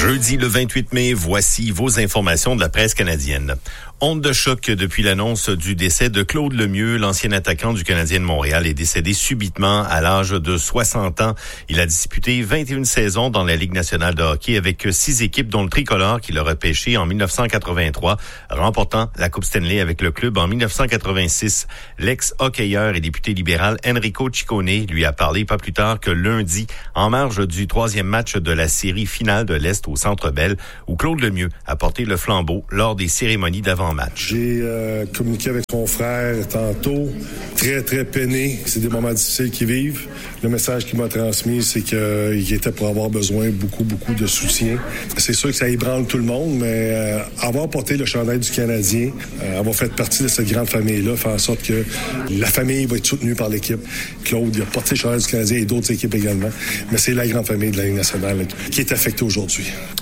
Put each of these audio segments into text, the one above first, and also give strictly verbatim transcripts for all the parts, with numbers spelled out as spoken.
Jeudi le vingt-huit mai, voici vos informations de la presse canadienne. Onde de choc depuis l'annonce du décès de Claude Lemieux, l'ancien attaquant du Canadien de Montréal, est décédé subitement à l'âge de soixante ans. Il a disputé vingt et une saisons dans la Ligue nationale de hockey avec six équipes, dont le tricolore qu'il a repêché en dix-neuf cent quatre-vingt-trois, remportant la Coupe Stanley avec le club en dix-neuf cent quatre-vingt-six. L'ex-hockeyeur et député libéral Enrico Ciccone lui a parlé pas plus tard que lundi, en marge du troisième match de la série finale de l'Est au Centre Bell, où Claude Lemieux a porté le flambeau lors des cérémonies d'avant-match. J'ai euh, communiqué avec son frère tantôt, très, très peiné. C'est des moments difficiles qu'ils vivent. Le message qu'il m'a transmis, c'est qu'il était pour avoir besoin beaucoup, beaucoup de soutien. C'est sûr que ça ébranle tout le monde, mais euh, avoir porté le chandail du Canadien, euh, avoir fait partie de cette grande famille-là, fait en sorte que la famille va être soutenue par l'équipe. Claude, il a porté le chandail du Canadien et d'autres équipes également, mais c'est la grande famille de la Ligue nationale qui est affectée aujourd'hui.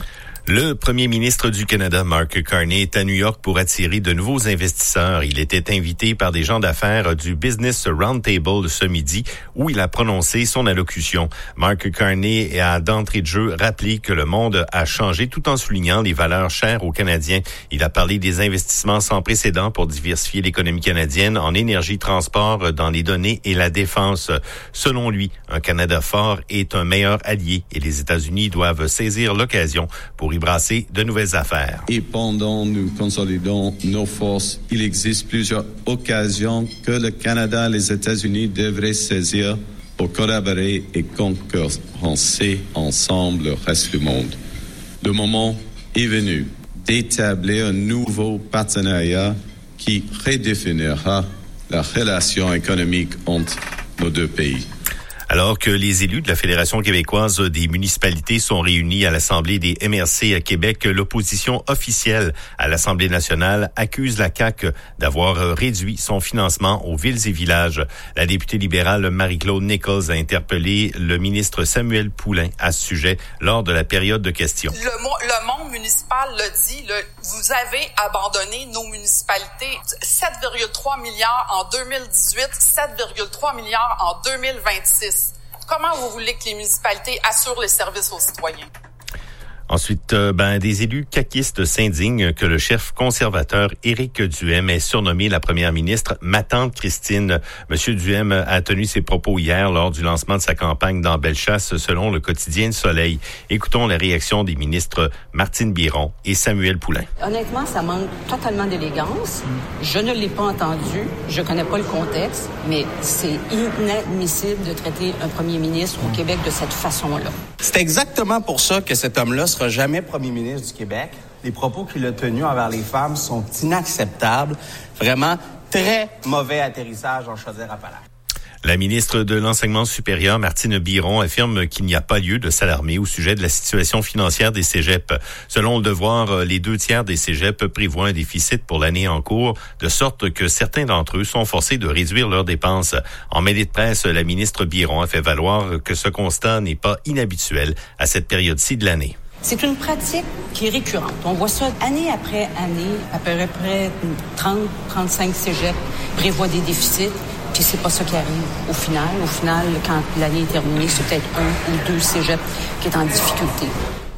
Le premier ministre du Canada, Mark Carney, est à New York pour attirer de nouveaux investisseurs. Il était invité par des gens d'affaires du Business Roundtable ce midi, où il a prononcé son allocution. Mark Carney a d'entrée de jeu rappelé que le monde a changé tout en soulignant les valeurs chères aux Canadiens. Il a parlé des investissements sans précédent pour diversifier l'économie canadienne en énergie, transport, dans les données et la défense. Selon lui, un Canada fort est un meilleur allié et les États-Unis doivent saisir l'occasion pour y brasser de nouvelles affaires. Et pendant nous consolidons nos forces, il existe plusieurs occasions que le Canada et les États-Unis devraient saisir pour collaborer et concurrencer ensemble le reste du monde. Le moment est venu d'établir un nouveau partenariat qui redéfinira la relation économique entre nos deux pays. Alors que les élus de la Fédération québécoise des municipalités sont réunis à l'Assemblée des M R C à Québec, l'opposition officielle à l'Assemblée nationale accuse la C A Q d'avoir réduit son financement aux villes et villages. La députée libérale Marie-Claude Nichols a interpellé le ministre Samuel Poulin à ce sujet lors de la période de questions. Le, le monde municipal l'a dit, le, vous avez abandonné nos municipalités. sept virgule trois milliards en deux mille dix-huit, sept virgule trois milliards en deux mille vingt-six. Comment vous voulez que les municipalités assurent les services aux citoyens? Ensuite, euh, ben, des élus caquistes s'indignent que le chef conservateur Éric Duhem ait surnommé la première ministre ma tante Christine. Monsieur Duhem a tenu ses propos hier lors du lancement de sa campagne dans Bellechasse, selon le quotidien Le Soleil. Écoutons la réaction des ministres Martine Biron et Samuel Poulin. Honnêtement, ça manque totalement d'élégance. Je ne l'ai pas entendu. Je connais pas le contexte, mais c'est inadmissible de traiter un premier ministre au Québec de cette façon-là. C'est exactement pour ça que cet homme-là sera jamais premier ministre du Québec. Les propos qu'il a tenus envers les femmes sont inacceptables. Vraiment, très mauvais atterrissage en Chaudière-Appalaches. La ministre de l'Enseignement supérieur, Martine Biron, affirme qu'il n'y a pas lieu de s'alarmer au sujet de la situation financière des cégeps. Selon Le Devoir, les deux tiers des cégeps prévoient un déficit pour l'année en cours, de sorte que certains d'entre eux sont forcés de réduire leurs dépenses. En mêlée de presse, la ministre Biron a fait valoir que ce constat n'est pas inhabituel à cette période-ci de l'année. C'est une pratique qui est récurrente. On voit ça année après année. À peu près trente à trente-cinq cégeps prévoient des déficits. Puis c'est pas ça qui arrive au final. Au final, quand l'année est terminée, c'est peut-être un ou deux cégeps qui est en difficulté.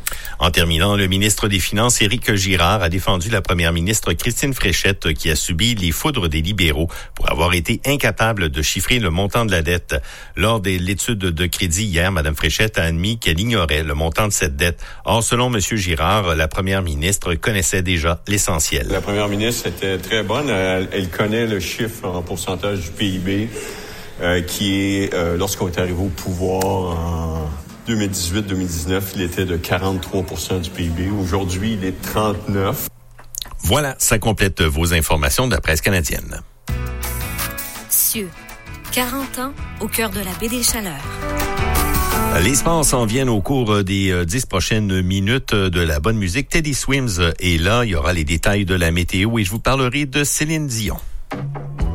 En terminant, le ministre des Finances, Éric Girard, a défendu la première ministre Christine Fréchette qui a subi les foudres des libéraux pour avoir été incapable de chiffrer le montant de la dette. Lors de l'étude de crédit hier, Mme Fréchette a admis qu'elle ignorait le montant de cette dette. Or, selon M. Girard, la première ministre connaissait déjà l'essentiel. La première ministre était très bonne. Elle, elle connaît le chiffre en pourcentage du P I B euh, qui est, euh, lorsqu'on est arrivé au pouvoir en deux mille dix-huit deux mille dix-neuf, il était de quarante-trois pour cent du P I B. Aujourd'hui, il est trente-neuf. Voilà, ça complète vos informations de la presse canadienne. Cieux, quarante ans au cœur de la baie des Chaleurs. Les sports s'en viennent au cours des dix prochaines minutes de la bonne musique. Teddy Swims est là, il y aura les détails de la météo et je vous parlerai de Céline Dion.